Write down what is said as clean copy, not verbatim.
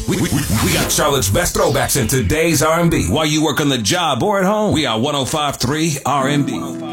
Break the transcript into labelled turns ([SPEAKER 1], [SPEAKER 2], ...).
[SPEAKER 1] We got Charlotte's best throwbacks in today's R&B. While you work on the job or at home, we are 105.3 R&B.